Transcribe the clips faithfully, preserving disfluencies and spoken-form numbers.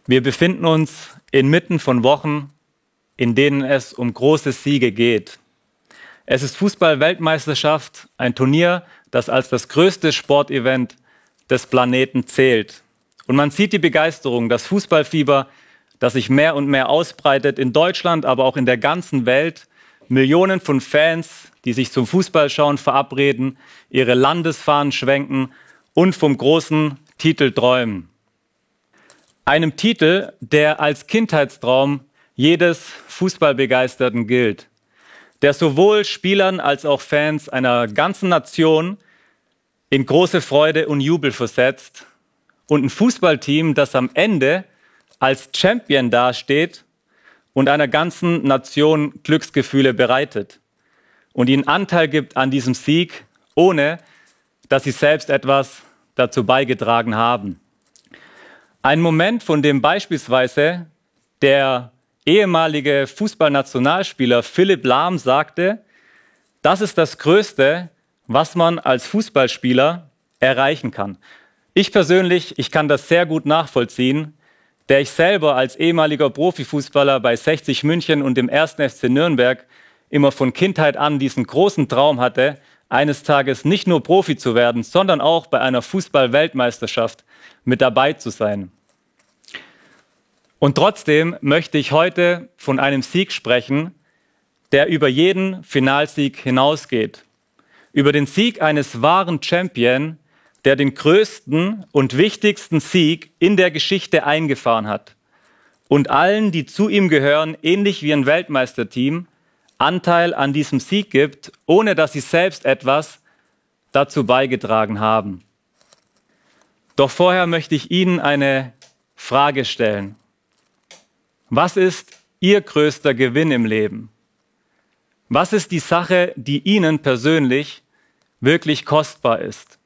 Wir befinden uns inmitten von Wochen, in denen es um große Siege geht. Es ist Fußball-Weltmeisterschaft, ein Turnier, das als das größte Sportevent des Planeten zählt. Und man sieht die Begeisterung, das Fußballfieber, das sich mehr und mehr ausbreitet in Deutschland, aber auch in der ganzen Welt. Millionen von Fans, die sich zum Fußballschauen verabreden, ihre Landesfahnen schwenken und vom großen Titel träumen. Einem Titel, der als Kindheitstraum jedes Fußballbegeisterten gilt, der sowohl Spielern als auch Fans einer ganzen Nation in große Freude und Jubel versetzt, und ein Fußballteam, das am Ende als Champion dasteht und einer ganzen Nation Glücksgefühle bereitet und ihnen Anteil gibt an diesem Sieg, ohne dass sie selbst etwas dazu beigetragen haben. Ein Moment, von dem beispielsweise der ehemalige Fußballnationalspieler Philipp Lahm sagte, das ist das Größte, was man als Fußballspieler erreichen kann. Ich persönlich, ich kann das sehr gut nachvollziehen, der ich selber als ehemaliger Profifußballer bei sechzig München und dem ersten F C Nürnberg immer von Kindheit an diesen großen Traum hatte, eines Tages nicht nur Profi zu werden, sondern auch bei einer Fußball-Weltmeisterschaft mit dabei zu sein. Und trotzdem möchte ich heute von einem Sieg sprechen, der über jeden Finalsieg hinausgeht. Über den Sieg eines wahren Champion, der den größten und wichtigsten Sieg in der Geschichte eingefahren hat und allen, die zu ihm gehören, ähnlich wie ein Weltmeisterteam, Anteil an diesem Sieg gibt, ohne dass sie selbst etwas dazu beigetragen haben. Doch vorher möchte ich Ihnen eine Frage stellen. Was ist Ihr größter Gewinn im Leben? Was ist die Sache, die Ihnen persönlich wirklich kostbar ist?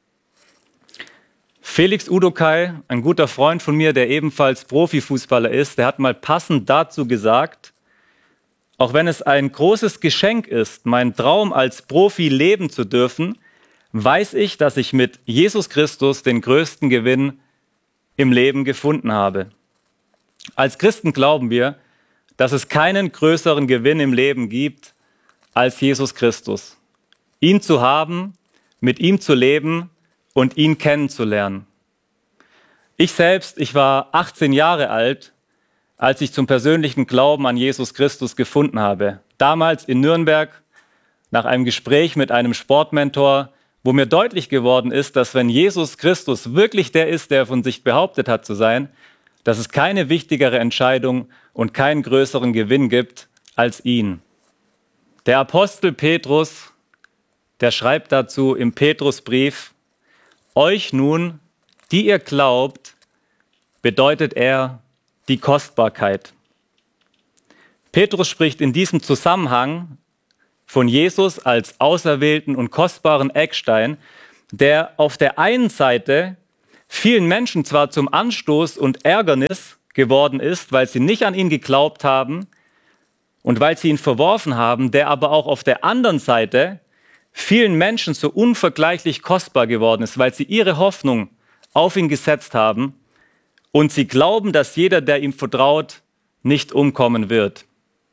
Felix Udokai, ein guter Freund von mir, der ebenfalls Profifußballer ist, der hat mal passend dazu gesagt, auch wenn es ein großes Geschenk ist, meinen Traum als Profi leben zu dürfen, weiß ich, dass ich mit Jesus Christus den größten Gewinn im Leben gefunden habe. Als Christen glauben wir, dass es keinen größeren Gewinn im Leben gibt als Jesus Christus. Ihn zu haben, mit ihm zu leben und ihn kennenzulernen. Ich selbst, ich war achtzehn Jahre alt, als ich zum persönlichen Glauben an Jesus Christus gefunden habe. Damals in Nürnberg, nach einem Gespräch mit einem Sportmentor, wo mir deutlich geworden ist, dass wenn Jesus Christus wirklich der ist, der von sich behauptet hat zu sein, dass es keine wichtigere Entscheidung und keinen größeren Gewinn gibt als ihn. Der Apostel Petrus, der schreibt dazu im Petrusbrief, euch nun, die ihr glaubt, bedeutet er die Kostbarkeit. Petrus spricht in diesem Zusammenhang von Jesus als auserwählten und kostbaren Eckstein, der auf der einen Seite vielen Menschen zwar zum Anstoß und Ärgernis geworden ist, weil sie nicht an ihn geglaubt haben und weil sie ihn verworfen haben, der aber auch auf der anderen Seite vielen Menschen so unvergleichlich kostbar geworden ist, weil sie ihre Hoffnung auf ihn gesetzt haben und sie glauben, dass jeder, der ihm vertraut, nicht umkommen wird.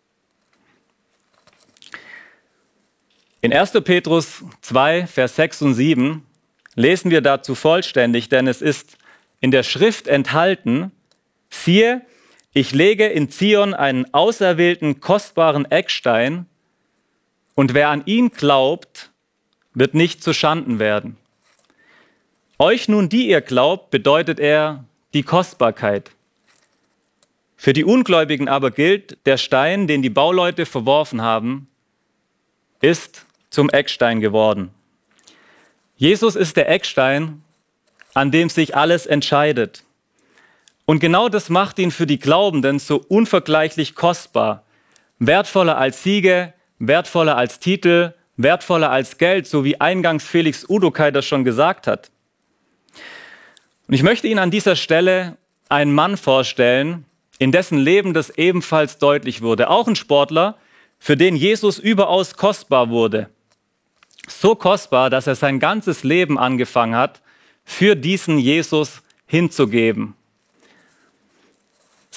In erster Petrus zwei, Vers sechs und sieben lesen wir dazu vollständig, denn es ist in der Schrift enthalten, siehe, ich lege in Zion einen auserwählten, kostbaren Eckstein, und wer an ihn glaubt, wird nicht zu Schanden werden. Euch nun, die ihr glaubt, bedeutet er die Kostbarkeit. Für die Ungläubigen aber gilt, der Stein, den die Bauleute verworfen haben, ist zum Eckstein geworden. Jesus ist der Eckstein, an dem sich alles entscheidet. Und genau das macht ihn für die Glaubenden so unvergleichlich kostbar. Wertvoller als Siege, wertvoller als Titel, wertvoller als Geld, so wie eingangs Felix Udokai das schon gesagt hat. Und ich möchte Ihnen an dieser Stelle einen Mann vorstellen, in dessen Leben das ebenfalls deutlich wurde. Auch ein Sportler, für den Jesus überaus kostbar wurde. So kostbar, dass er sein ganzes Leben angefangen hat, für diesen Jesus hinzugeben.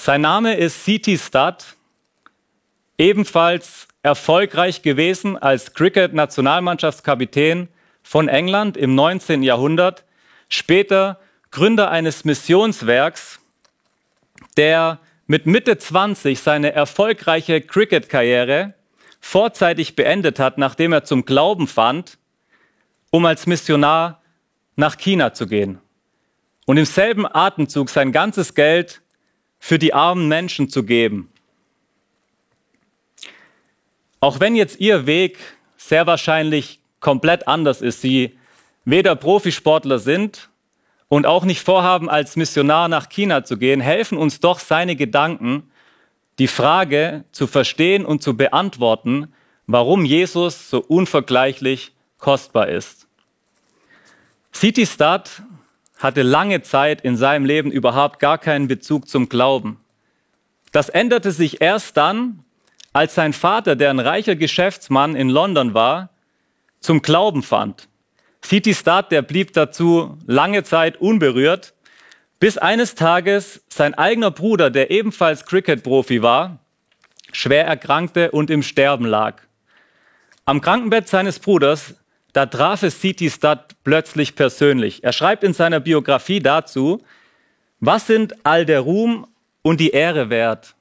Sein Name ist C T Studd, ebenfalls erfolgreich gewesen als Cricket-Nationalmannschaftskapitän von England im neunzehnten Jahrhundert, später Gründer eines Missionswerks, der mit Mitte zwanzig seine erfolgreiche Cricket-Karriere vorzeitig beendet hat, nachdem er zum Glauben fand, um als Missionar nach China zu gehen und im selben Atemzug sein ganzes Geld für die armen Menschen zu geben. Auch wenn jetzt ihr Weg sehr wahrscheinlich komplett anders ist, sie weder Profisportler sind und auch nicht vorhaben, als Missionar nach China zu gehen, helfen uns doch seine Gedanken, die Frage zu verstehen und zu beantworten, warum Jesus so unvergleichlich kostbar ist. C T Studd hatte lange Zeit in seinem Leben überhaupt gar keinen Bezug zum Glauben. Das änderte sich erst dann, als sein Vater, der ein reicher Geschäftsmann in London war, zum Glauben fand. C T Studd, der blieb dazu lange Zeit unberührt, bis eines Tages sein eigener Bruder, der ebenfalls Cricket-Profi war, schwer erkrankte und im Sterben lag. Am Krankenbett seines Bruders, da traf es C T Studd plötzlich persönlich. Er schreibt in seiner Biografie dazu: Was sind all der Ruhm und die Ehre wert?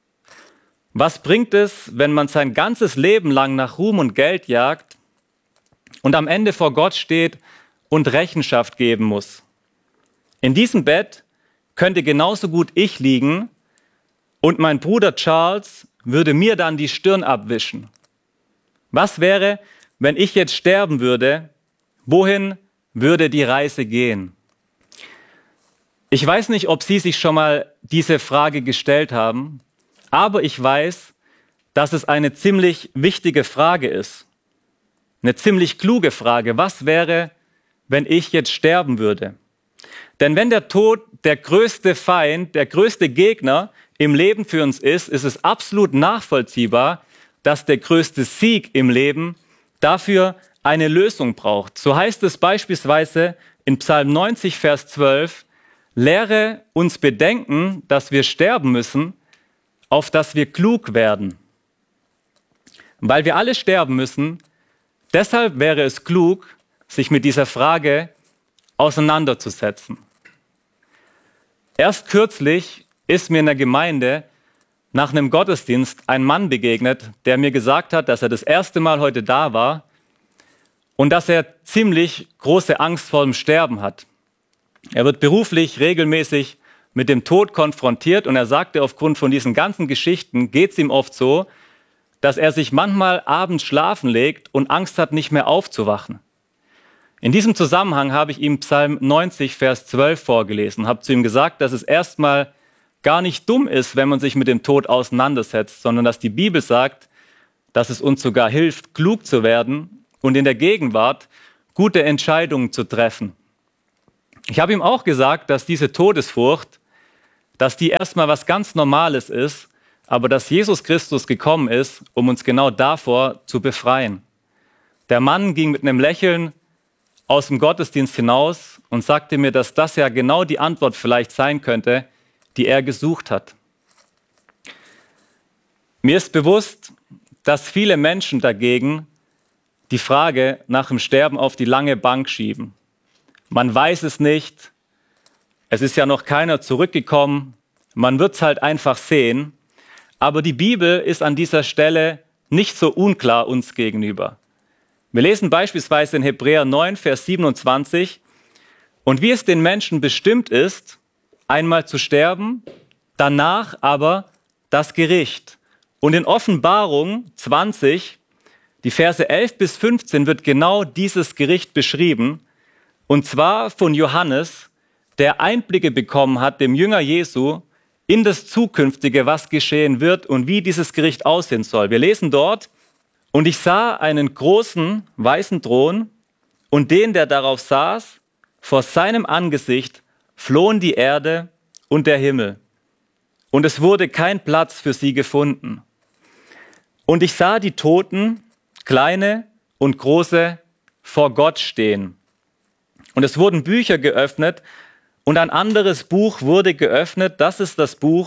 Was bringt es, wenn man sein ganzes Leben lang nach Ruhm und Geld jagt und am Ende vor Gott steht und Rechenschaft geben muss? In diesem Bett könnte genauso gut ich liegen und mein Bruder Charles würde mir dann die Stirn abwischen. Was wäre, wenn ich jetzt sterben würde? Wohin würde die Reise gehen? Ich weiß nicht, ob Sie sich schon mal diese Frage gestellt haben, aber ich weiß, dass es eine ziemlich wichtige Frage ist. Eine ziemlich kluge Frage. Was wäre, wenn ich jetzt sterben würde? Denn wenn der Tod der größte Feind, der größte Gegner im Leben für uns ist, ist es absolut nachvollziehbar, dass der größte Sieg im Leben dafür eine Lösung braucht. So heißt es beispielsweise in Psalm neunzig, Vers zwölf, lehre uns bedenken, dass wir sterben müssen, auf dass wir klug werden. Weil wir alle sterben müssen, deshalb wäre es klug, sich mit dieser Frage auseinanderzusetzen. Erst kürzlich ist mir in der Gemeinde nach einem Gottesdienst ein Mann begegnet, der mir gesagt hat, dass er das erste Mal heute da war und dass er ziemlich große Angst vor dem Sterben hat. Er wird beruflich regelmäßig mit dem Tod konfrontiert und er sagte, aufgrund von diesen ganzen Geschichten geht es ihm oft so, dass er sich manchmal abends schlafen legt und Angst hat, nicht mehr aufzuwachen. In diesem Zusammenhang habe ich ihm Psalm neunzig, Vers zwölf vorgelesen, habe zu ihm gesagt, dass es erstmal gar nicht dumm ist, wenn man sich mit dem Tod auseinandersetzt, sondern dass die Bibel sagt, dass es uns sogar hilft, klug zu werden und in der Gegenwart gute Entscheidungen zu treffen. Ich habe ihm auch gesagt, dass diese Todesfurcht, dass die erstmal was ganz Normales ist, aber dass Jesus Christus gekommen ist, um uns genau davor zu befreien. Der Mann ging mit einem Lächeln aus dem Gottesdienst hinaus und sagte mir, dass das ja genau die Antwort vielleicht sein könnte, die er gesucht hat. Mir ist bewusst, dass viele Menschen dagegen die Frage nach dem Sterben auf die lange Bank schieben. Man weiß es nicht, es ist ja noch keiner zurückgekommen, man wird es halt einfach sehen. Aber die Bibel ist an dieser Stelle nicht so unklar uns gegenüber. Wir lesen beispielsweise in Hebräer neun, Vers siebenundzwanzig, und wie es den Menschen bestimmt ist, einmal zu sterben, danach aber das Gericht. Und in Offenbarung zwanzig, die Verse elf bis fünfzehn, wird genau dieses Gericht beschrieben, und zwar von Johannes, der Einblicke bekommen hat, dem Jünger Jesu, in das Zukünftige, was geschehen wird und wie dieses Gericht aussehen soll. Wir lesen dort, und ich sah einen großen weißen Thron und den, der darauf saß, vor seinem Angesicht flohen die Erde und der Himmel. Und es wurde kein Platz für sie gefunden. Und ich sah die Toten, kleine und große, vor Gott stehen. Und es wurden Bücher geöffnet und ein anderes Buch wurde geöffnet. Das ist das Buch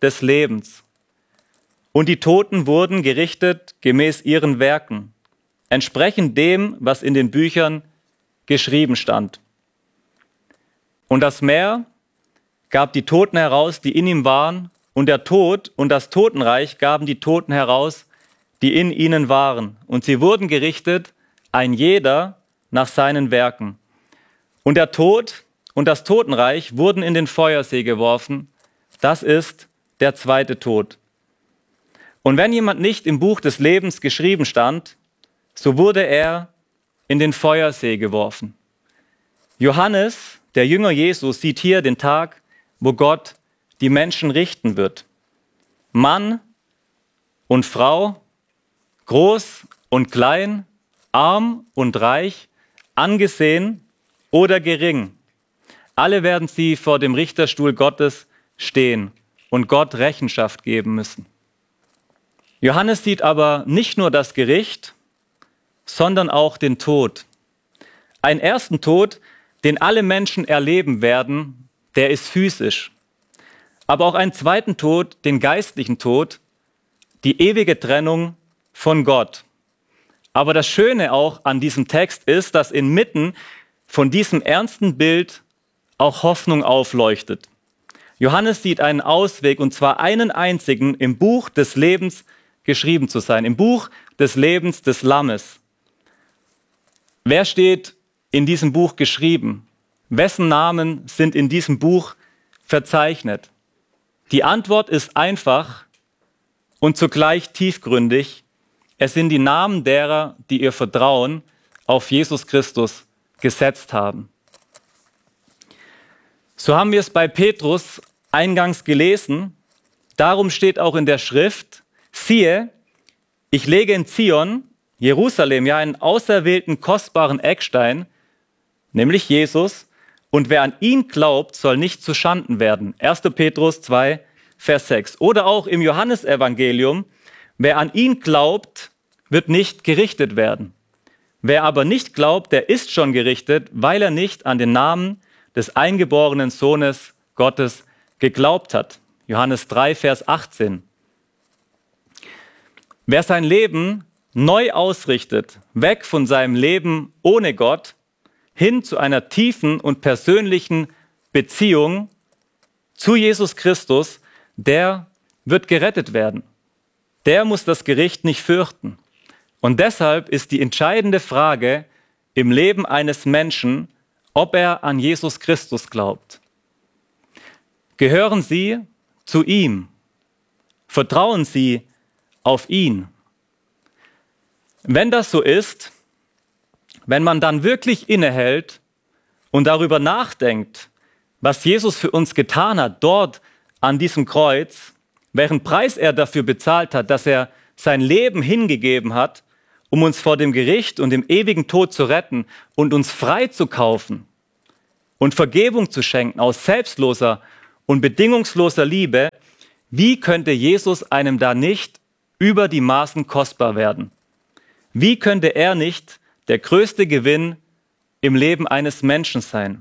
des Lebens. Und die Toten wurden gerichtet gemäß ihren Werken, entsprechend dem, was in den Büchern geschrieben stand. Und das Meer gab die Toten heraus, die in ihm waren, und der Tod und das Totenreich gaben die Toten heraus, die in ihnen waren. Und sie wurden gerichtet, ein jeder nach seinen Werken. Und der Tod und das Totenreich wurden in den Feuersee geworfen. Das ist der zweite Tod. Und wenn jemand nicht im Buch des Lebens geschrieben stand, so wurde er in den Feuersee geworfen. Johannes, der Jünger Jesus, sieht hier den Tag, wo Gott die Menschen richten wird. Mann und Frau, groß und klein, arm und reich, angesehen oder gering. Alle werden sie vor dem Richterstuhl Gottes stehen und Gott Rechenschaft geben müssen. Johannes sieht aber nicht nur das Gericht, sondern auch den Tod. Einen ersten Tod, den alle Menschen erleben werden, der ist physisch. Aber auch einen zweiten Tod, den geistlichen Tod, die ewige Trennung von Gott. Aber das Schöne auch an diesem Text ist, dass inmitten von diesem ernsten Bild auch Hoffnung aufleuchtet. Johannes sieht einen Ausweg, und zwar einen einzigen, im Buch des Lebens geschrieben zu sein, im Buch des Lebens des Lammes. Wer steht in diesem Buch geschrieben? Wessen Namen sind in diesem Buch verzeichnet? Die Antwort ist einfach und zugleich tiefgründig. Es sind die Namen derer, die ihr Vertrauen auf Jesus Christus gesetzt haben. So haben wir es bei Petrus eingangs gelesen. Darum steht auch in der Schrift: Siehe, ich lege in Zion, Jerusalem, ja einen auserwählten, kostbaren Eckstein, nämlich Jesus, und wer an ihn glaubt, soll nicht zu Schanden werden. erster Petrus zwei, Vers sechs. Oder auch im Johannesevangelium: Wer an ihn glaubt, wird nicht gerichtet werden. Wer aber nicht glaubt, der ist schon gerichtet, weil er nicht an den Namen des eingeborenen Sohnes Gottes geglaubt hat. Johannes drei, Vers achtzehn. Wer sein Leben neu ausrichtet, weg von seinem Leben ohne Gott, hin zu einer tiefen und persönlichen Beziehung zu Jesus Christus, der wird gerettet werden. Der muss das Gericht nicht fürchten. Und deshalb ist die entscheidende Frage im Leben eines Menschen, ob er an Jesus Christus glaubt. Gehören Sie zu ihm? Vertrauen Sie auf ihn? Wenn das so ist, wenn man dann wirklich innehält und darüber nachdenkt, was Jesus für uns getan hat, dort an diesem Kreuz, welchen Preis er dafür bezahlt hat, dass er sein Leben hingegeben hat, um uns vor dem Gericht und dem ewigen Tod zu retten und uns frei zu kaufen und Vergebung zu schenken aus selbstloser und bedingungsloser Liebe, wie könnte Jesus einem da nicht über die Maßen kostbar werden? Wie könnte er nicht der größte Gewinn im Leben eines Menschen sein?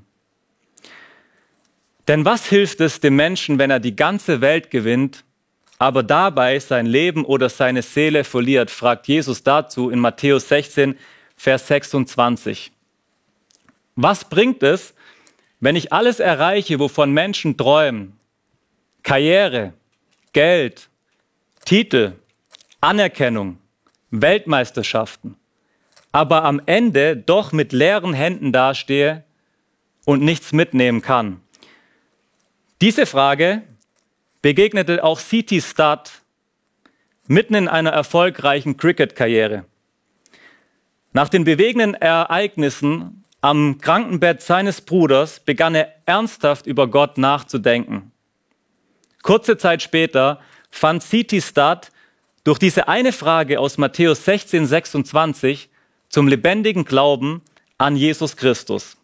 Denn was hilft es dem Menschen, wenn er die ganze Welt gewinnt, aber dabei sein Leben oder seine Seele verliert, fragt Jesus dazu in Matthäus sechzehn, Vers sechsundzwanzig. Was bringt es, wenn ich alles erreiche, wovon Menschen träumen? Karriere, Geld, Titel, Anerkennung, Weltmeisterschaften, aber am Ende doch mit leeren Händen dastehe und nichts mitnehmen kann. Diese Frage begegnete auch C T Studd mitten in einer erfolgreichen Cricket-Karriere. Nach den bewegenden Ereignissen am Krankenbett seines Bruders begann er ernsthaft über Gott nachzudenken. Kurze Zeit später fand C T Studd durch diese eine Frage aus Matthäus sechzehn, sechsundzwanzig zum lebendigen Glauben an Jesus Christus.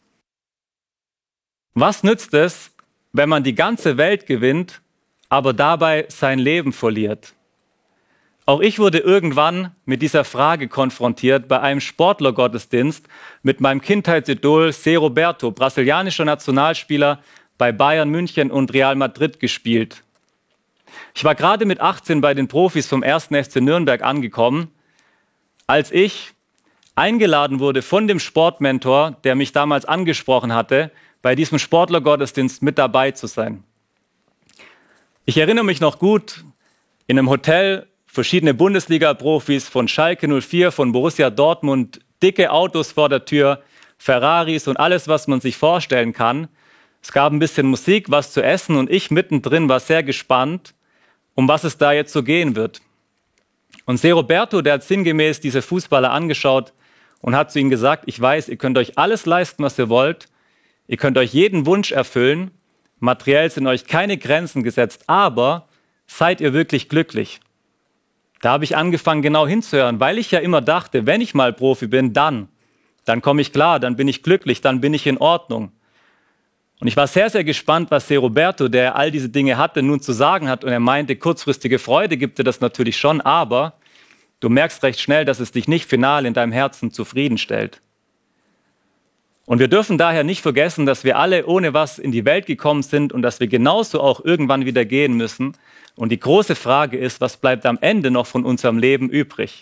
Was nützt es, wenn man die ganze Welt gewinnt, aber dabei sein Leben verliert? Auch ich wurde irgendwann mit dieser Frage konfrontiert bei einem Sportlergottesdienst mit meinem Kindheitsidol Zé Roberto, brasilianischer Nationalspieler, bei Bayern München und Real Madrid gespielt. Ich war gerade mit achtzehn bei den Profis vom ersten F C Nürnberg angekommen, als ich eingeladen wurde von dem Sportmentor, der mich damals angesprochen hatte, bei diesem Sportlergottesdienst mit dabei zu sein. Ich erinnere mich noch gut, in einem Hotel, verschiedene Bundesliga-Profis von Schalke null vier, von Borussia Dortmund, dicke Autos vor der Tür, Ferraris und alles, was man sich vorstellen kann. Es gab ein bisschen Musik, was zu essen und ich mittendrin war sehr gespannt, um was es da jetzt so gehen wird. Und Se Roberto, der hat sinngemäß diese Fußballer angeschaut und hat zu ihnen gesagt, ich weiß, ihr könnt euch alles leisten, was ihr wollt, ihr könnt euch jeden Wunsch erfüllen, materiell sind euch keine Grenzen gesetzt, aber seid ihr wirklich glücklich? Da habe ich angefangen, genau hinzuhören, weil ich ja immer dachte, wenn ich mal Profi bin, dann, dann komme ich klar, dann bin ich glücklich, dann bin ich in Ordnung. Und ich war sehr, sehr gespannt, was Se Roberto, der all diese Dinge hatte, nun zu sagen hat. Und er meinte, kurzfristige Freude gibt dir das natürlich schon, aber du merkst recht schnell, dass es dich nicht final in deinem Herzen zufriedenstellt. Und wir dürfen daher nicht vergessen, dass wir alle ohne was in die Welt gekommen sind und dass wir genauso auch irgendwann wieder gehen müssen. Und die große Frage ist, was bleibt am Ende noch von unserem Leben übrig?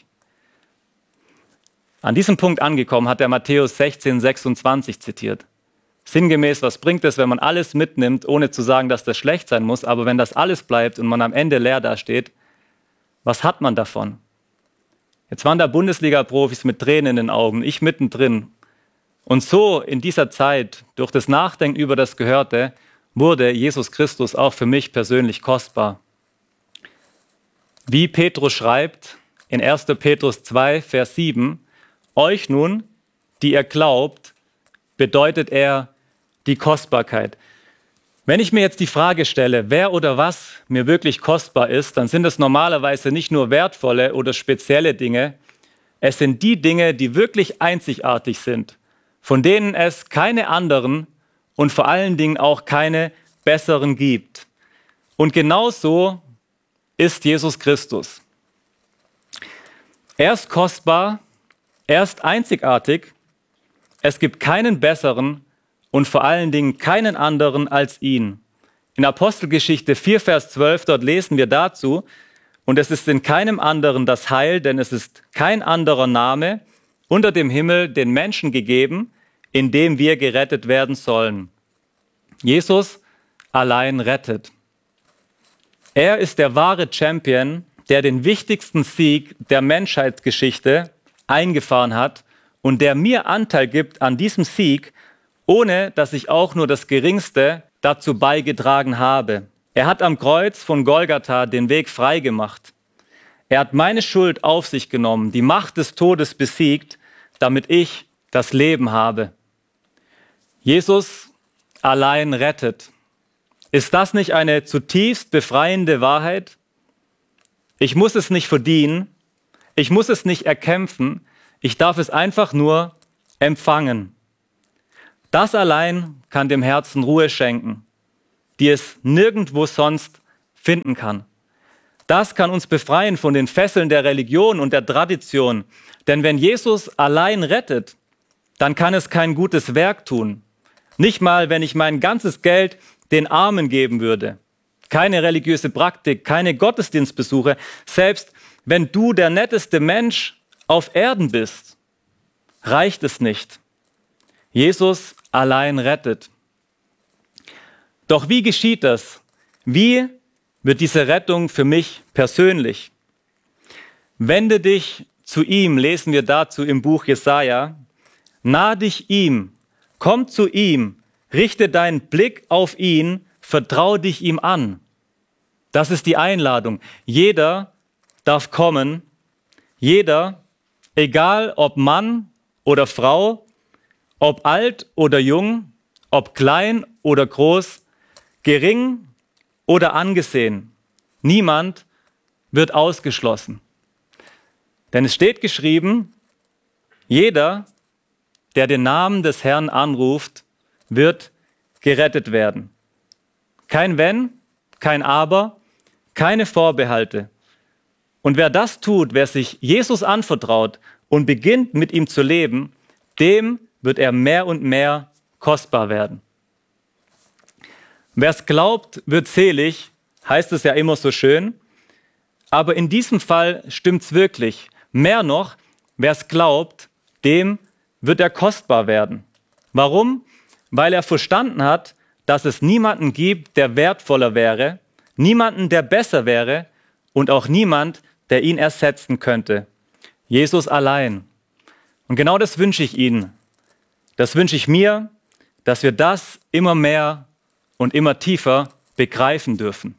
An diesem Punkt angekommen hat er Matthäus sechzehn, sechsundzwanzig zitiert. Sinngemäß, was bringt es, wenn man alles mitnimmt, ohne zu sagen, dass das schlecht sein muss, aber wenn das alles bleibt und man am Ende leer dasteht, was hat man davon? Jetzt waren da Bundesliga-Profis mit Tränen in den Augen, ich mittendrin. Und so in dieser Zeit, durch das Nachdenken über das Gehörte, wurde Jesus Christus auch für mich persönlich kostbar. Wie Petrus schreibt in erster Petrus zwei, Vers sieben, euch nun, die ihr glaubt, bedeutet er die Kostbarkeit. Wenn ich mir jetzt die Frage stelle, wer oder was mir wirklich kostbar ist, dann sind es normalerweise nicht nur wertvolle oder spezielle Dinge, es sind die Dinge, die wirklich einzigartig sind, von denen es keine anderen und vor allen Dingen auch keine besseren gibt. Und genauso ist Jesus Christus. Er ist kostbar, er ist einzigartig, es gibt keinen besseren und vor allen Dingen keinen anderen als ihn. In Apostelgeschichte vier, Vers zwölf, dort lesen wir dazu, und es ist in keinem anderen das Heil, denn es ist kein anderer Name unter dem Himmel den Menschen gegeben, in dem wir gerettet werden sollen. Jesus allein rettet. Er ist der wahre Champion, der den wichtigsten Sieg der Menschheitsgeschichte eingefahren hat und der mir Anteil gibt an diesem Sieg, ohne dass ich auch nur das Geringste dazu beigetragen habe. Er hat am Kreuz von Golgatha den Weg frei gemacht. Er hat meine Schuld auf sich genommen, die Macht des Todes besiegt, damit ich das Leben habe. Jesus allein rettet. Ist das nicht eine zutiefst befreiende Wahrheit? Ich muss es nicht verdienen, ich muss es nicht erkämpfen, ich darf es einfach nur empfangen. Das allein kann dem Herzen Ruhe schenken, die es nirgendwo sonst finden kann. Das kann uns befreien von den Fesseln der Religion und der Tradition. Denn wenn Jesus allein rettet, dann kann es kein gutes Werk tun. Nicht mal, wenn ich mein ganzes Geld den Armen geben würde. Keine religiöse Praktik, keine Gottesdienstbesuche. Selbst wenn du der netteste Mensch auf Erden bist, reicht es nicht. Jesus allein rettet. Doch wie geschieht das? Wie wird diese Rettung für mich persönlich? Wende dich zu ihm, lesen wir dazu im Buch Jesaja. Nah dich ihm, komm zu ihm, richte deinen Blick auf ihn, vertrau dich ihm an. Das ist die Einladung. Jeder darf kommen, jeder, egal ob Mann oder Frau, ob alt oder jung, ob klein oder groß, gering oder angesehen. Niemand wird ausgeschlossen. Denn es steht geschrieben, jeder, der den Namen des Herrn anruft, wird gerettet werden. Kein Wenn, kein Aber, keine Vorbehalte. Und wer das tut, wer sich Jesus anvertraut und beginnt mit ihm zu leben, dem wird er mehr und mehr kostbar werden. Wer es glaubt, wird selig, heißt es ja immer so schön. Aber in diesem Fall stimmt's wirklich. Mehr noch, wer es glaubt, dem wird er kostbar werden. Warum? Weil er verstanden hat, dass es niemanden gibt, der wertvoller wäre, niemanden, der besser wäre und auch niemand, der ihn ersetzen könnte. Jesus allein. Und genau das wünsche ich Ihnen. Das wünsche ich mir, dass wir das immer mehr und immer tiefer begreifen dürfen.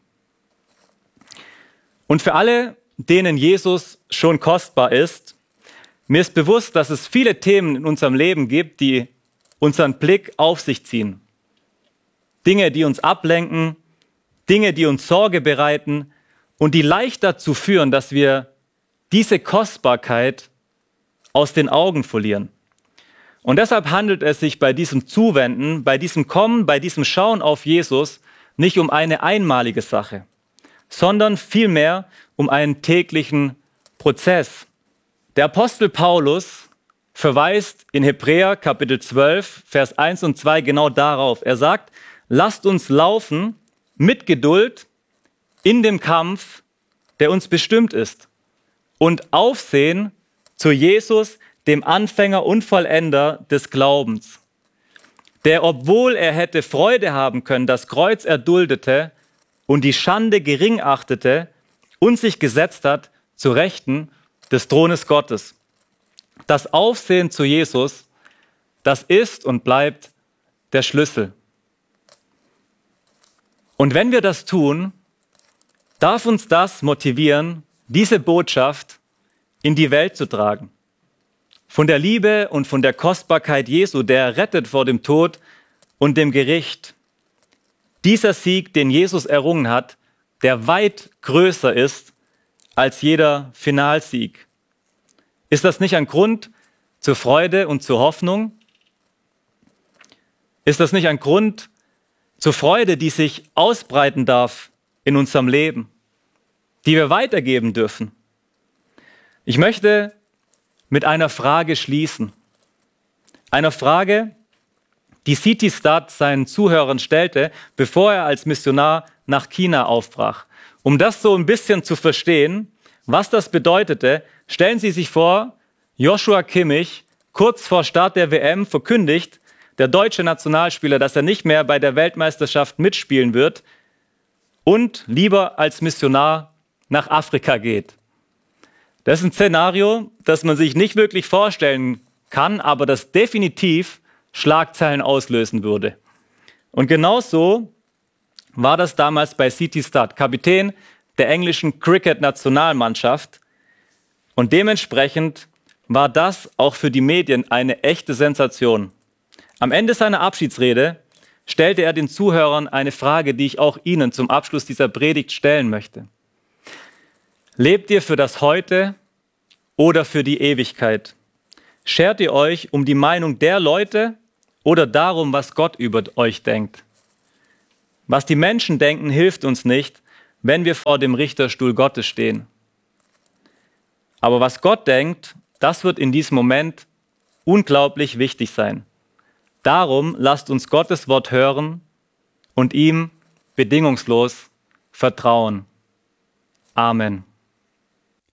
Und für alle, denen Jesus schon kostbar ist, mir ist bewusst, dass es viele Themen in unserem Leben gibt, die unseren Blick auf sich ziehen. Dinge, die uns ablenken, Dinge, die uns Sorge bereiten und die leicht dazu führen, dass wir diese Kostbarkeit aus den Augen verlieren. Und deshalb handelt es sich bei diesem Zuwenden, bei diesem Kommen, bei diesem Schauen auf Jesus nicht um eine einmalige Sache, sondern vielmehr um einen täglichen Prozess. Der Apostel Paulus verweist in Hebräer Kapitel zwölf, Vers eins und zwei genau darauf. Er sagt, lasst uns laufen mit Geduld in dem Kampf, der uns bestimmt ist, und aufsehen zu Jesus, dem Anfänger und Vollender des Glaubens, der, obwohl er hätte Freude haben können, das Kreuz erduldete und die Schande gering achtete und sich gesetzt hat zu Rechten des Thrones Gottes. Das Aufsehen zu Jesus, das ist und bleibt der Schlüssel. Und wenn wir das tun, darf uns das motivieren, diese Botschaft in die Welt zu tragen. Von der Liebe und von der Kostbarkeit Jesu, der rettet vor dem Tod und dem Gericht. Dieser Sieg, den Jesus errungen hat, der weit größer ist als jeder Finalsieg. Ist das nicht ein Grund zur Freude und zur Hoffnung? Ist das nicht ein Grund zur Freude, die sich ausbreiten darf in unserem Leben, die wir weitergeben dürfen? Ich möchte mit einer Frage schließen. Einer Frage, die C T Studd seinen Zuhörern stellte, bevor er als Missionar nach China aufbrach. Um das so ein bisschen zu verstehen, was das bedeutete, stellen Sie sich vor, Joshua Kimmich, kurz vor Start der W M, verkündigt, der deutsche Nationalspieler, dass er nicht mehr bei der Weltmeisterschaft mitspielen wird und lieber als Missionar nach Afrika geht. Das ist ein Szenario, das man sich nicht wirklich vorstellen kann, aber das definitiv Schlagzeilen auslösen würde. Und genauso war das damals bei C T Studd, Kapitän der englischen Cricket-Nationalmannschaft. Und dementsprechend war das auch für die Medien eine echte Sensation. Am Ende seiner Abschiedsrede stellte er den Zuhörern eine Frage, die ich auch Ihnen zum Abschluss dieser Predigt stellen möchte. Lebt ihr für das Heute oder für die Ewigkeit? Schert ihr euch um die Meinung der Leute oder darum, was Gott über euch denkt? Was die Menschen denken, hilft uns nicht, wenn wir vor dem Richterstuhl Gottes stehen. Aber was Gott denkt, das wird in diesem Moment unglaublich wichtig sein. Darum lasst uns Gottes Wort hören und ihm bedingungslos vertrauen. Amen.